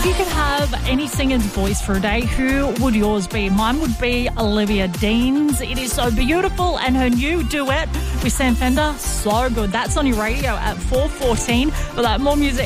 you could have any singer's voice for a day, who would yours be? Mine would be Olivia Dean's. It is so beautiful, and her new duet with Sam Fender, so good. That's on your radio at 4:14. But more music